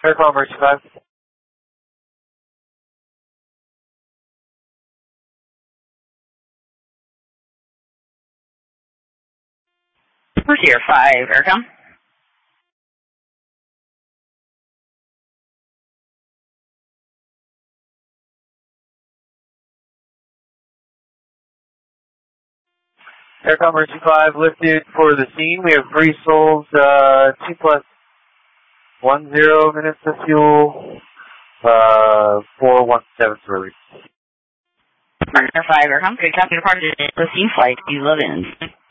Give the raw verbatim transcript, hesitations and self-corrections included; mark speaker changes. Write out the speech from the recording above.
Speaker 1: Aircall Emergency five.
Speaker 2: Frontier five, Aircom.
Speaker 1: Aircall Emergency five lifted for the scene. We have three souls, uh, two plus one zero minutes of fuel, uh, four one seven to release.
Speaker 2: Frontier five, Aircom. Good copy, departed the scene flight eleven.